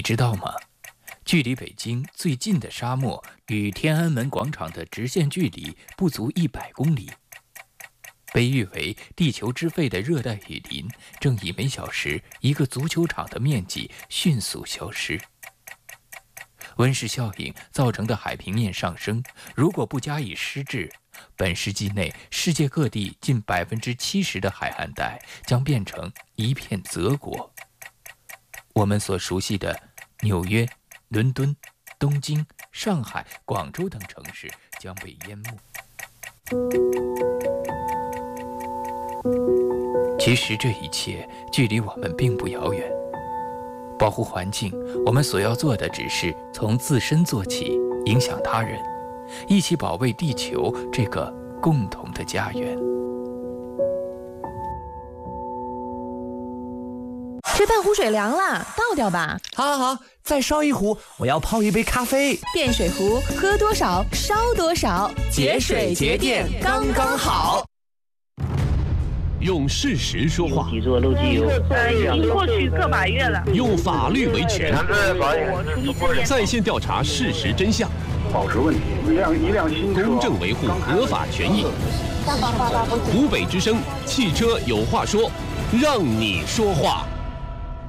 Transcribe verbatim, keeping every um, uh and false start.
知道吗？距离北京最近的沙漠与天安门广场的直线距离不足一百公里。被誉为地球之肺的热带雨林，正以每小时一个足球场的面积迅速消失。温室效应造成的海平面上升，如果不加以施治，本世纪内世界各地近百分之七十的海岸带将变成一片泽国。我们所熟悉的纽约、伦敦、东京、上海、广州等城市将被淹没。其实这一切距离我们并不遥远。保护环境，我们所要做的只是从自身做起，影响他人，一起保卫地球这个共同的家园。 这半壶水凉了，倒掉吧。 好好好，再烧一壶，我要泡一杯咖啡。 电水壶，喝多少烧多少， 节水节电刚刚好。 用事实说话， 呃，已经过去个把月了。 用法律维权，在线调查事实真相， 保持问题，一辆一辆新车， 公正维护合法权益。湖北之声，汽车有话说，让你说话。